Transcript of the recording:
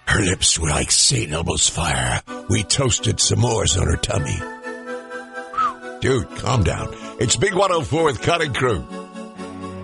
Her lips were like St. Elmo's fire. We toasted s'mores on her tummy. Dude, calm down. It's Big 104 with Cutting Crew.